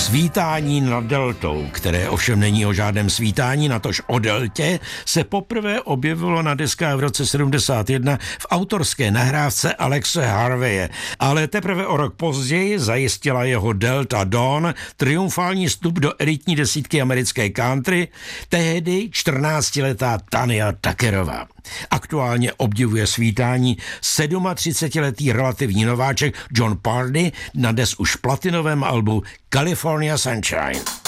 Svítání nad deltou, které ovšem není o žádném svítání, natož o deltě, se poprvé objevilo na deskách v roce 71 v autorské nahrávce Alexe Harveje, ale teprve o rok později zajistila jeho Delta Dawn triumfální vstup do elitní desítky americké country, tehdy 14letá Tanya Tuckerová. Aktuálně obdivuje svítání 37letý relativní nováček Jon Pardi na des už platinovém albu California Sunshine.